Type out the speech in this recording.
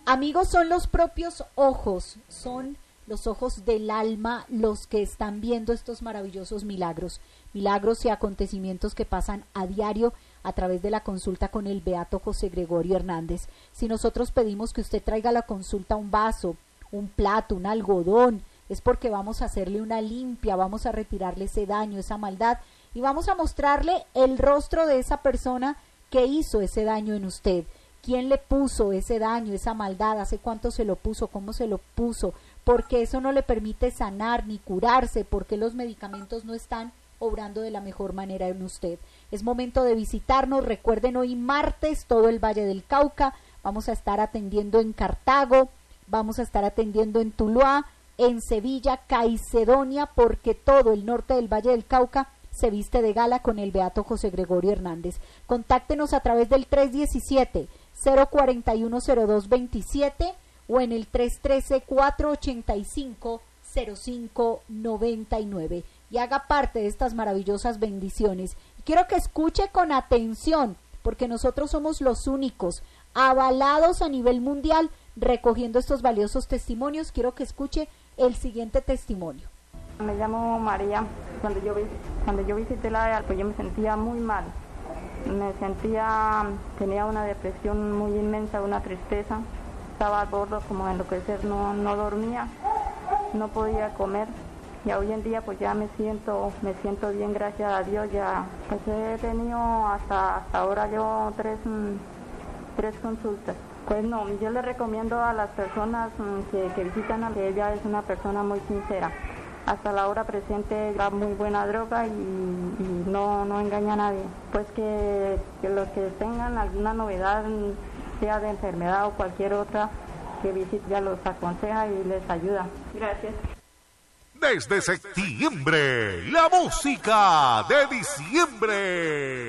Amigos, son los propios ojos, son los ojos del alma los que están viendo estos maravillosos milagros y acontecimientos que pasan a diario a través de la consulta con el beato José Gregorio Hernández. Si nosotros pedimos que usted traiga a la consulta un vaso, un plato, un algodón, es porque vamos a hacerle una limpia, vamos a retirarle ese daño, esa maldad, y vamos a mostrarle el rostro de esa persona que hizo ese daño en usted. ¿Quién le puso ese daño, esa maldad? ¿Hace cuánto se lo puso? ¿Cómo se lo puso? Porque eso no le permite sanar ni curarse, porque los medicamentos no están obrando de la mejor manera en usted. Es momento de visitarnos. Recuerden, hoy martes, todo el Valle del Cauca. Vamos a estar atendiendo en Cartago, vamos a estar atendiendo en Tuluá, en Sevilla, Caicedonia, porque todo el norte del Valle del Cauca se viste de gala con el beato José Gregorio Hernández. Contáctenos a través del 317-041-0227 o en el 313-485-0599 y haga parte de estas maravillosas bendiciones. Quiero que escuche con atención, porque nosotros somos los únicos avalados a nivel mundial recogiendo estos valiosos testimonios. Quiero que escuche el siguiente testimonio. Me llamo María. Cuando yo visité la EAL, pues yo me sentía muy mal. Tenía una depresión muy inmensa, una tristeza. Estaba gordo, como enloquecer, no dormía, no podía comer. Y hoy en día pues ya me siento bien, gracias a Dios. Ya pues he tenido hasta ahora yo tres consultas. Pues no, yo le recomiendo a las personas que visitan a que ella es una persona muy sincera. Hasta la hora presente da muy buena droga y no engaña a nadie. Pues que los que tengan alguna novedad, sea de enfermedad o cualquier otra, que visite, ya los aconseja y les ayuda. Gracias. Desde septiembre, la música de diciembre.